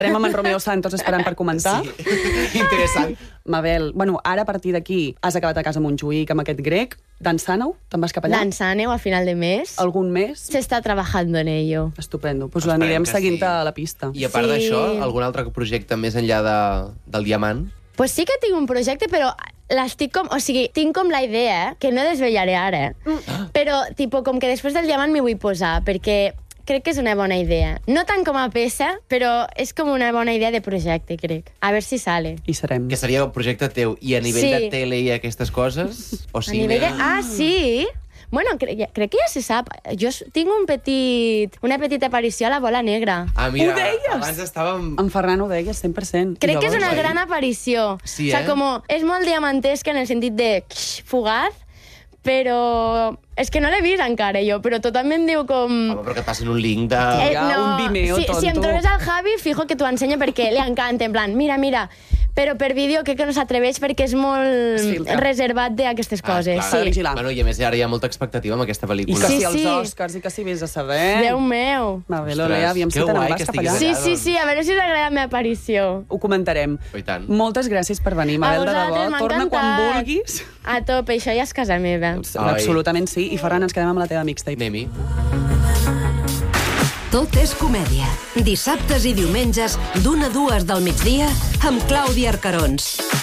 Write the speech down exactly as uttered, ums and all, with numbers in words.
Estarem amb en Romeo Santos esperant per comentar. Sí, interessant. Mabel, bueno, ara a partir d'aquí has acabat a casa a Montjuïc amb aquest grec. Dansàneu? Te'n vas cap allà? Dansàneu a final de mes. Algun mes? Se està trabajando en ello. Estupendo. Doncs pues Esperem l'anirem que seguint sí. a la pista. I a part Sí. d'això, algun altre projecte més enllà de, del diamant? Pues sí que tinc un projecte, però l'estic com... O sigui, tinc com la idea, que no desvetllaré ara, mm. però tipo, com que després del diamant m'hi vull posar, perquè crec que és una bona idea. No tant com a peça, però és com una bona idea de projecte, crec. A veure si sale. I serem. Que seria un projecte teu. I a nivell Sí. de tele i aquestes coses? O A cine? nivell de... Ah, sí? Bueno, cre crec que ja se sap. Jo tinc un petit, una petita aparició a la Bola Negra. Ah, mira, Ho deies? abans estàvem... En Ferran ho deia cent per cent. Crec que és una guai. gran aparició. Sí, o sea, eh? com, és molt diamantesca en el sentit de fugaz, però... És que no l'he vist encara, jo, però tothom em diu com... Home, però que et passin un link de... Eh, un Vimeo, si, tonto. si em trobes al Javi, fijo que t'ho ensenya perquè li encanta, en plan, mira, mira, però per vídeo crec que no s'atreveix perquè és molt Es filtra. reservat d'aquestes coses. clar. S'ha de Sí. vigilar. Bueno, i a més ara hi ha molta expectativa amb aquesta I pel·lícula. que Sí, si els sí. Oscars i que si vés a saber... Déu meu. Mabel, Ostres, Olea, aviam si que te guai n'en que vas cap estiguis allà. Sí, allà, sí, doncs. sí, a veure si us agrada la meva aparició. Ho comentarem. Oh, i tant. Moltes gràcies per venir, Mabel, de vosaltres, debò. m'ha Torna quan encantat. vulguis. A tope, això ja és casa meva. Ai. Absolutament sí. I Ferran, ens quedem amb la teva mixtape. Anem-hi. Tot és comèdia. Dissabtes i diumenges, d'una a dues del migdia, amb Clàudia Arcarons.